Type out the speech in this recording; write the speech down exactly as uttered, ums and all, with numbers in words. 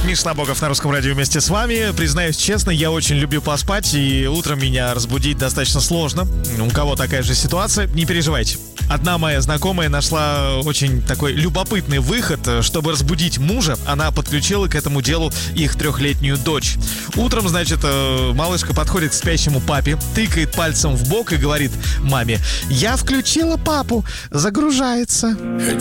Миша Набоков на Русском радио вместе с вами. Признаюсь честно, я очень люблю поспать, и утром меня разбудить достаточно сложно. У кого такая же ситуация, не переживайте. Одна моя знакомая нашла очень такой любопытный выход. Чтобы разбудить мужа, она подключила к этому делу их трехлетнюю дочь. Утром, значит, малышка подходит к спящему папе, тыкает пальцем в бок и говорит маме: «Я включила папу, загружается».